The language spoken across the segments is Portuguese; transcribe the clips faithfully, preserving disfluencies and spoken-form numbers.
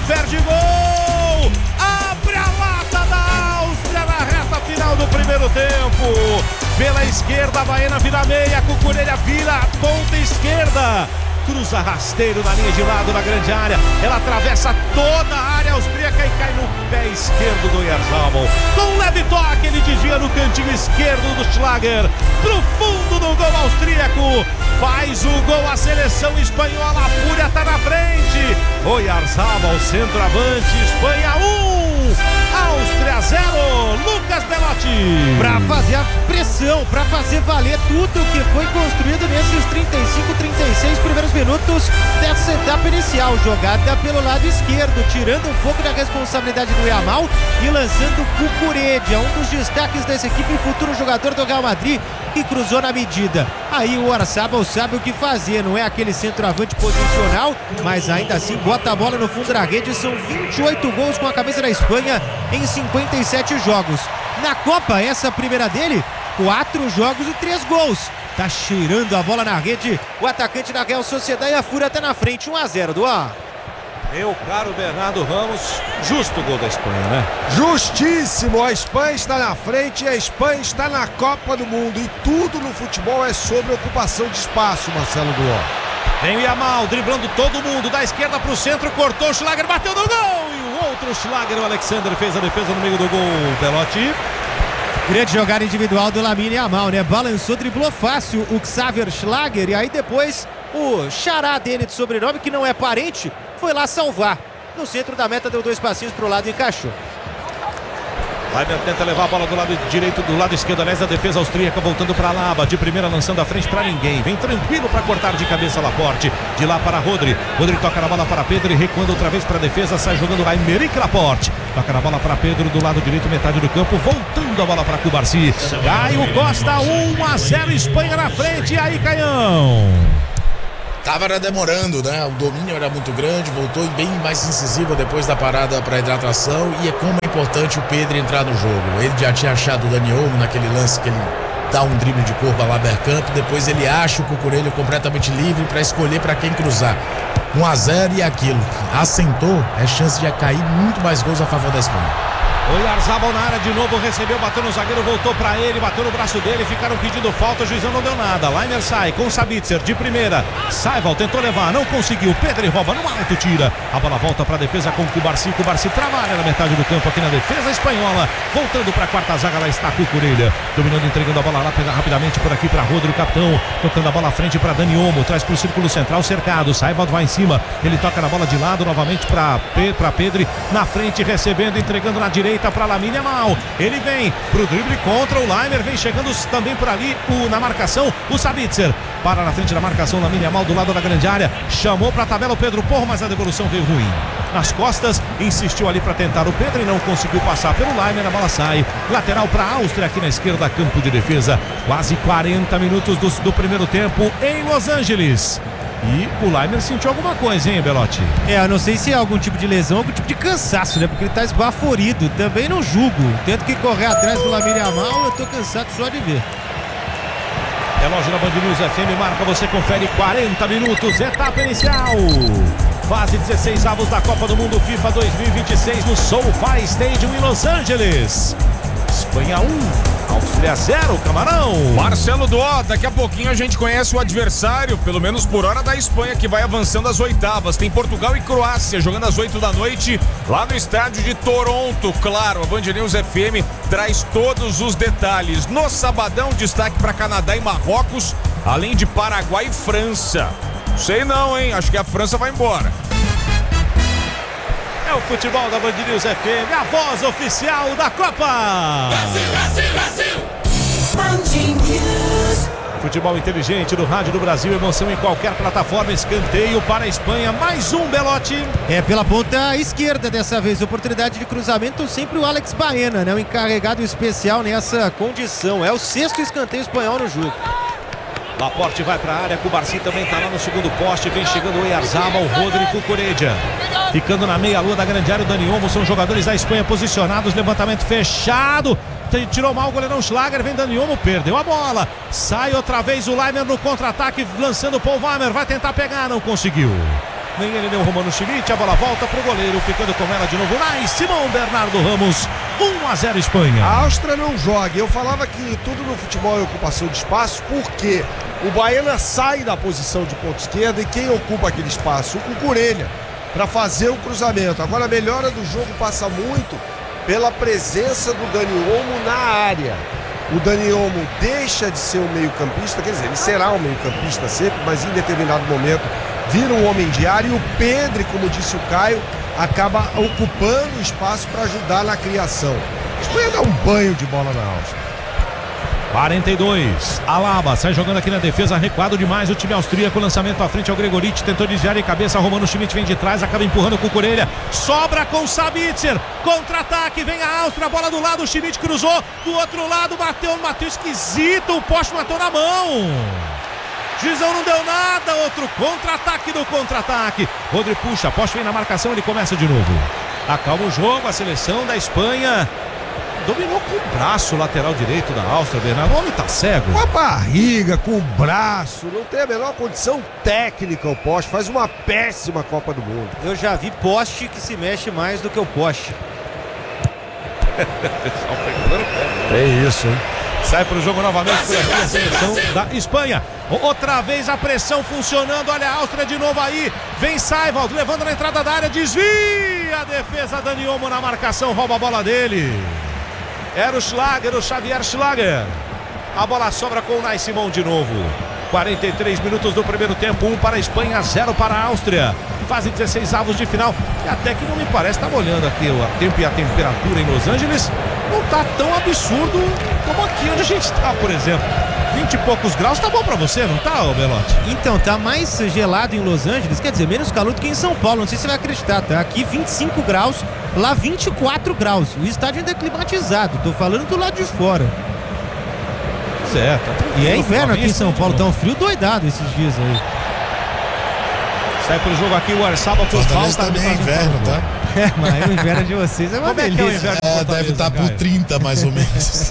perde gol. Abre a lata da Áustria na reta final do primeiro tempo. Pela esquerda, a Baena vira meia, Cucurella vira ponta esquerda. Cruza rasteiro na linha de lado na grande área. Ela atravessa toda a área austríaca e cai no pé esquerdo do Oyarzabal. Com um leve toque, ele desvia no cantinho esquerdo do Schlager. Pro fundo do gol austríaco. Faz o gol a seleção espanhola. A Fúria tá na frente. Oyarzabal, centroavante. Espanha um. Áustria zero. Lucas Belotti. Pra fazer a pressão, pra fazer valer tudo que foi construído nesses trinta e cinco, trinta e seis primeiros minutos dessa etapa inicial. Jogada pelo lado esquerdo, tirando um pouco da responsabilidade do Yamal e lançando Cucurella, um dos destaques dessa equipe, futuro jogador do Real Madrid, que cruzou na medida. Aí o Oyarzabal sabe o que fazer, não é aquele centroavante posicional, mas ainda assim bota a bola no fundo da rede. São vinte e oito gols com a camisa da Espanha em cinquenta e sete jogos. Na Copa, essa primeira dele, quatro jogos e três gols. Tá cheirando a bola na rede o atacante da Real Sociedad e a Fúria tá na frente, um a zero do A. Meu caro Bernardo Ramos, justo o gol da Espanha, né? Justíssimo, a Espanha está na frente e a Espanha está na Copa do Mundo. E tudo no futebol é sobre ocupação de espaço, Marcelo Duó. Vem o Yamal, driblando todo mundo, da esquerda pro centro, cortou o Schlager, bateu no gol! E o outro Schlager, o Alexander, fez a defesa no meio do gol, Belotti. Grande jogada individual do Lamine Yamal, né? Balançou, driblou fácil o Xavier Schlager e aí depois o xará dele de sobrenome, que não é parente, foi lá salvar. No centro da meta deu dois passinhos pro lado e encaixou. Leimer tenta levar a bola do lado direito, do lado esquerdo, aliás, a defesa austríaca voltando para Laba, de primeira lançando a frente para ninguém, vem tranquilo para cortar de cabeça Laporte, de lá para Rodri, Rodri toca na bola para Pedro e recuando outra vez para a defesa, sai jogando Aymeric Laporte, toca na bola para Pedro do lado direito, metade do campo, voltando a bola para Cubarsí, Caio Costa, um a zero, Espanha na frente, e aí Caião? Tava demorando, né? O domínio era muito grande, voltou bem mais incisivo depois da parada para hidratação. E é como é importante o Pedro entrar no jogo. Ele já tinha achado o Dani Olmo naquele lance que ele dá um drible de corpo a lá Bergkamp. Depois ele acha o Cucurella completamente livre para escolher para quem cruzar. um a zero e aquilo. Assentou, é chance de cair muito mais gols a favor da Espanha. O Oyarzabal na área de novo, recebeu, bateu no zagueiro, voltou pra ele, bateu no braço dele, ficaram pedindo falta, o juizão não deu nada. Leimer sai com Sabitzer de primeira, Saival tentou levar, não conseguiu, Pedro rouba no alto, tira, a bola volta pra defesa com Cubarsí, Cubarsí trabalha na metade do campo aqui na defesa espanhola, voltando pra quarta zaga, lá está Cucurella, dominando, entregando a bola lá rapidamente por aqui pra Rodri, o capitão, tocando a bola à frente pra Dani Olmo, traz pro círculo central, cercado, Saival vai em cima, ele toca na bola de lado novamente pra, pra Pedro, na frente recebendo, entregando na direita para Lamine Yamal, ele vem pro drible contra o Leimer, vem chegando também por ali o, na marcação o Sabitzer, para na frente da marcação Lamine Yamal do lado da grande área, chamou para a tabela o Pedro Porro, mas a devolução veio ruim, nas costas, insistiu ali para tentar o Pedro e não conseguiu passar pelo Leimer, a bola sai, lateral para a Áustria aqui na esquerda, campo de defesa, quase quarenta minutos do, do primeiro tempo em Los Angeles. E o Leimer sentiu alguma coisa, hein, Belotti? É, eu não sei se é algum tipo de lesão, algum tipo de cansaço, né? Porque ele tá esbaforido. Também não julgo. Tento que correr atrás do Lamine Yamal, eu tô cansado só de ver. Relógio da Band News F M marca, você confere quarenta minutos, etapa inicial. Fase dezesseis avos da Copa do Mundo FIFA dois mil e vinte e seis no SoFi Stadium em Los Angeles. Espanha um, Áustria zero, Camarão. Marcelo Duó, daqui a pouquinho a gente conhece o adversário, pelo menos por hora, da Espanha, que vai avançando às oitavas. Tem Portugal e Croácia jogando às oito da noite lá no estádio de Toronto. Claro, a Band News F M traz todos os detalhes. No sabadão, destaque para Canadá e Marrocos, além de Paraguai e França. Sei não, hein? Acho que a França vai embora. É o futebol da Band News F M, a voz oficial da Copa. Brasil, Brasil, Brasil. Band News. Futebol inteligente do Rádio do Brasil, emoção em qualquer plataforma, escanteio para a Espanha, mais um, Belotti. É pela ponta esquerda dessa vez, oportunidade de cruzamento, sempre o Alex Baena, né? O encarregado especial nessa condição. É o sexto escanteio espanhol no jogo. Laporte vai para a área, Cubarsí também está lá no segundo poste, vem chegando o Oyarzabal, o Rodri, Cucurella. Ficando na meia-lua da grande área, o Dani Olmo, são jogadores da Espanha posicionados, levantamento fechado, tirou mal o goleirão Schlager, vem Dani Olmo, perdeu a bola, sai outra vez o Leimer no contra-ataque, lançando o Paul Weimer, vai tentar pegar, não conseguiu. Nem ele nem o Romano Schmidt. A bola volta pro goleiro, ficando com ela de novo lá em Simão Bernardo Ramos. um a zero Espanha. A Áustria não joga. Eu falava que tudo no futebol é ocupação de espaço, porque o Baena sai da posição de ponta esquerda e quem ocupa aquele espaço? O Cucurella, para fazer o cruzamento. Agora a melhora do jogo passa muito pela presença do Dani Olmo na área. O Dani Olmo deixa de ser um meio-campista, quer dizer, ele será um meio-campista sempre, mas em determinado momento vira um homem de área, e o Pedro, como disse o Caio, acaba ocupando o espaço para ajudar na criação. A Espanha dá um banho de bola na Áustria. quarenta e dois. Alaba sai jogando aqui na defesa, recuado demais o time austríaco. Lançamento à frente ao Gregorich, tentou desviar de cabeça. Romano Schmidt vem de trás, acaba empurrando com o Cucurella. Sobra com o Sabitzer. Contra-ataque, vem a Áustria, bola do lado. O Schmidt cruzou do outro lado, bateu, bateu esquisito. O poste matou na mão. Juizão não deu nada. Outro contra-ataque do contra-ataque. Rodri puxa, poste vem na marcação, ele começa de novo. Acalma o jogo, a seleção da Espanha. Dominou com o braço o lateral direito da Áustria, Bernardo. O homem tá cego. Com a barriga, com o braço, não tem a menor condição técnica o poste. Faz uma péssima Copa do Mundo. Eu já vi poste que se mexe mais do que o poste. É isso, hein? Sai pro jogo novamente por aqui a seleção da Espanha. Outra vez a pressão funcionando. Olha a Áustria de novo aí. Vem Seiwald, levando na entrada da área. Desvia a defesa. Dani Olmo na marcação, rouba a bola dele. Era o Schlager, o Xavier Schlager. A bola sobra com o Nai Simão de novo. quarenta e três minutos do primeiro tempo. um para a Espanha, zero para a Áustria. Fase dezesseis avos de final. E até que não me parece, estava olhando aqui o tempo e a temperatura em Los Angeles. Não está tão absurdo como aqui onde a gente está, por exemplo. vinte e poucos graus, tá bom pra você, não tá, ô Belotti? Então, tá mais gelado em Los Angeles, quer dizer, menos calor do que em São Paulo, não sei se você vai acreditar, tá? Aqui vinte e cinco graus, lá vinte e quatro graus, o estádio ainda é climatizado, tô falando do lado de fora. Pois é, tá tranquilo. E é inverno aqui em São Paulo, tá um frio doidado esses dias aí. Sai pro jogo aqui o Arsaba por Fortaleza falta. também é inverno, tá? É, mas o inverno de vocês é uma Como é que é o delícia. inverno de É, Fortaleza, deve estar por Caio? trinta mais ou menos.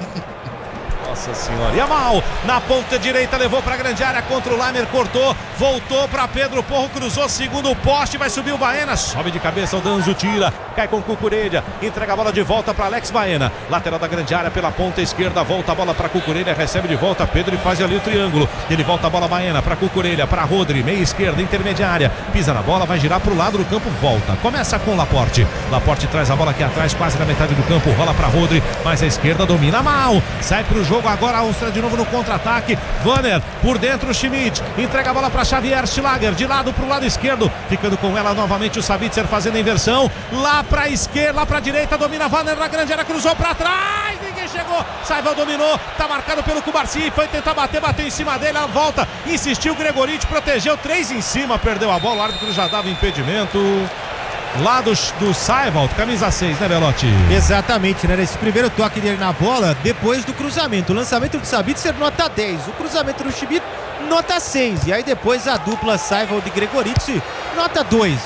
Nossa senhora. Yamal na ponta direita, levou pra grande área contra o Lamer, cortou, voltou pra Pedro Porro, cruzou, segundo poste, vai subir o Baena, sobe de cabeça o Danzo, tira, cai com o Cucurella, entrega a bola de volta pra Alex Baena, lateral da grande área pela ponta esquerda, volta a bola pra Cucurella, recebe de volta Pedro e faz ali o triângulo, ele volta a bola Baena pra Cucurella, pra Rodri, meia esquerda, intermediária, pisa na bola, vai girar pro lado do campo, volta, começa com Laporte, Laporte traz a bola aqui atrás, quase na metade do campo, rola pra Rodri, mais a esquerda, domina mal, sai pro jogo agora a Áustria de novo no contra-ataque. Vanner por dentro, Schmidt entrega a bola para Xavier Schlager, de lado para o lado esquerdo, ficando com ela novamente o Sabitzer fazendo a inversão, lá para a esquerda, lá para a direita, domina Vanner na grande área, cruzou para trás, ninguém chegou, Seiwald dominou, tá marcado pelo Cubarsi, foi tentar bater, bateu em cima dele, ela volta, insistiu, Gregorich protegeu, três em cima, perdeu a bola, o árbitro já dava impedimento. Lá do, do Seiwald, camisa seis, né, Belotti? Exatamente, né? Esse primeiro toque dele na bola, depois do cruzamento. O lançamento do Sabitzer, nota dez. O cruzamento do Schmidt, nota seis. E aí depois a dupla Seiwald e Gregorich, nota dois.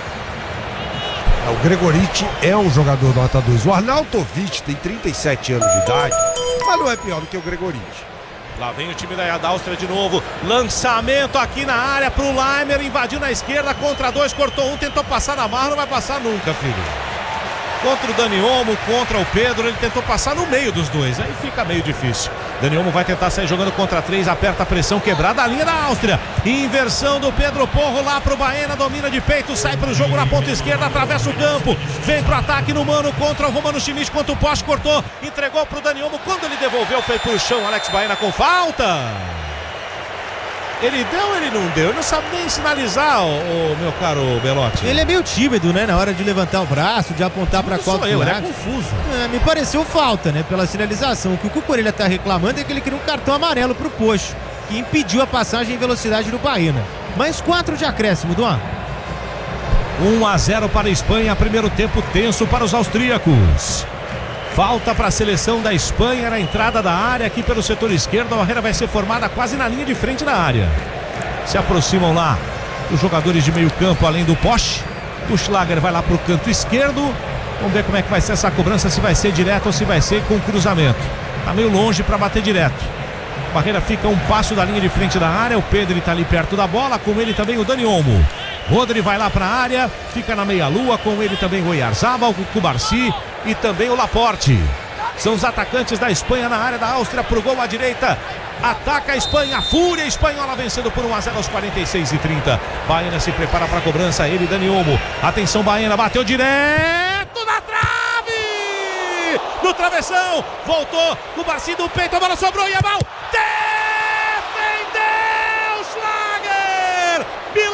O Gregorich é um jogador nota dois. O Arnautovic tem trinta e sete anos de idade, mas não é pior do que o Gregorich. Lá vem o time da Áustria de novo. Lançamento aqui na área pro Lamer. Invadiu na esquerda, contra dois, cortou um, tentou passar na marra, não vai passar nunca, filho. Contra o Dani Olmo, contra o Pedro, ele tentou passar no meio dos dois. Aí fica meio difícil. Dani Olmo vai tentar sair jogando contra três, aperta a pressão, quebrada a linha da Áustria. Inversão do Pedro Porro lá pro Baena, domina de peito, sai pro jogo na ponta esquerda, atravessa o campo. Vem pro ataque no mano contra o Romano Schmidt, contra o poste, cortou, entregou pro Dani Olmo. Quando ele devolveu, foi pro chão, Alex Baena com falta. Ele deu ou ele não deu? Ele não sabe nem sinalizar, o, o meu caro Belotti. Ele é meio tímido, né? Na hora de levantar o braço, de apontar pra qual eu, ele é lado. confuso. É, me pareceu falta, né? Pela sinalização. O que o Cucurella tá reclamando é que ele queria um cartão amarelo pro Pocho, que impediu a passagem em velocidade do Baena. Mais quatro de acréscimo, Duan. um a zero para a Espanha, primeiro tempo tenso para os austríacos. Falta para a seleção da Espanha na entrada da área aqui pelo setor esquerdo. A barreira vai ser formada quase na linha de frente da área. Se aproximam lá os jogadores de meio campo além do poste. O Schlager vai lá para o canto esquerdo. Vamos ver como é que vai ser essa cobrança, se vai ser direto ou se vai ser com cruzamento. Tá meio longe para bater direto. A barreira fica um passo da linha de frente da área. O Pedro está ali perto da bola, com ele também o Dani Olmo. Rodri vai lá para a área, fica na meia-lua, com ele também o Oyarzabal, o Cubarsí e também o Laporte. São os atacantes da Espanha na área da Áustria pro gol à direita. Ataca a Espanha, a fúria espanhola vencendo por um a zero aos quarenta e seis e trinta. Baena se prepara para a cobrança, ele Dani Olmo. Atenção, Baena, bateu direto na trave! No travessão, voltou, Cubarsí do peito, a bola sobrou e a mão. Defendeu Schlager!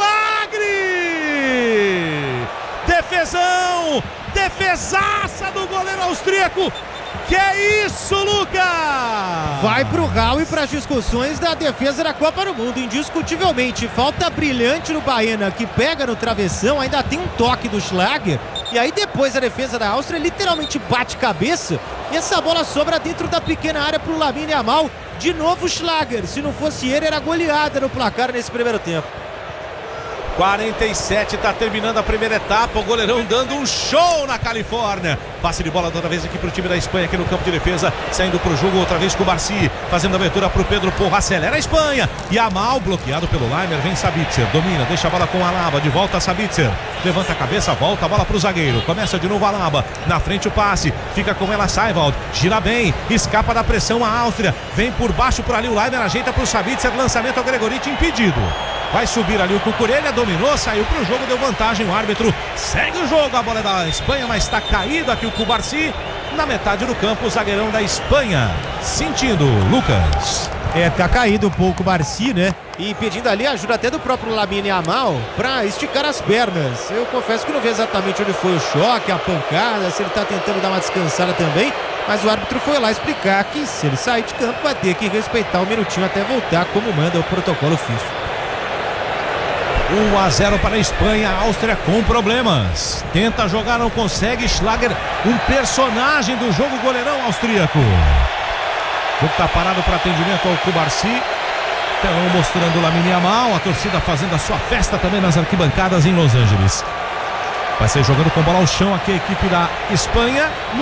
Milagre! Defesão! Defesaça do goleiro austríaco! Que é isso, Lucas? Vai pro Raul e para as discussões da defesa da Copa do Mundo, indiscutivelmente. Falta brilhante no Baena, que pega no travessão, ainda tem um toque do Schlager. E aí depois a defesa da Áustria literalmente bate cabeça e essa bola sobra dentro da pequena área pro Lamine Yamal. De novo Schlager, se não fosse ele era goleada no placar nesse primeiro tempo. quarenta e sete, está terminando a primeira etapa, o goleirão dando um show na Califórnia. Passe de bola outra vez aqui para o time da Espanha, aqui no campo de defesa, saindo para o jogo outra vez com o Cubarsí, fazendo a abertura para o Pedro Porra, acelera a Espanha. Yamal bloqueado pelo Laimer, vem Sabitzer, domina, deixa a bola com Alaba, de volta a Sabitzer, levanta a cabeça, volta a bola para o zagueiro, começa de novo Alaba, na frente o passe, fica com ela Seiwald, gira bem, escapa da pressão a Áustria, vem por baixo por ali o Laimer, ajeita para o Sabitzer, lançamento ao Gregoriti, impedido. Vai subir ali o Cucurella, dominou, saiu pro jogo, deu vantagem, o árbitro segue o jogo, a bola é da Espanha, mas está caído aqui o Cubarsí, na metade do campo, o zagueirão da Espanha, sentindo, Lucas. É, tá caído um pouco o Cubarsí, né? E pedindo ali ajuda até do próprio Lamine Yamal pra esticar as pernas. Eu confesso que não vi exatamente onde foi o choque, a pancada, se ele tá tentando dar uma descansada também, mas o árbitro foi lá explicar que se ele sair de campo vai ter que respeitar um minutinho até voltar, como manda o protocolo FIFA. um a zero para a Espanha, a Áustria com problemas. Tenta jogar, não consegue. Schlager, um personagem do jogo, goleirão austríaco. O jogo está parado para atendimento ao Cubarsí. Então mostrando o Lamine Yamal, a torcida fazendo a sua festa também nas arquibancadas em Los Angeles. Vai ser jogando com bola ao chão aqui a equipe da Espanha.